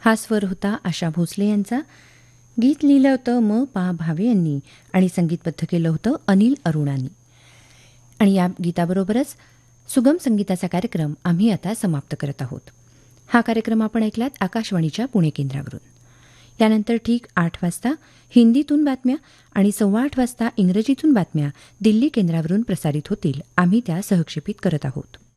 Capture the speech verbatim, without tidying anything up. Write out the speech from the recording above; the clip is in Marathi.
हा स्वर होता आशा भोसले यांचा. गीत लिहिलं होतं म पा भावे यांनी आणि संगीतबद्ध केलं होतं अनिल अरुणानी. आणि या गीताबरोबरच सुगम संगीताचा कार्यक्रम आम्ही आता समाप्त करत आहोत. हा कार्यक्रम आपण ऐकलात आकाशवाणीच्या पुणे केंद्रावरून. यानंतर ठीक आठ वाजता हिंदीतून बातम्या आणि सव्वा आठ वाजता इंग्रजीतून बातम्या दिल्ली केंद्रावरून प्रसारित होतील. आम्ही त्या सहक्षेपित करत आहोत.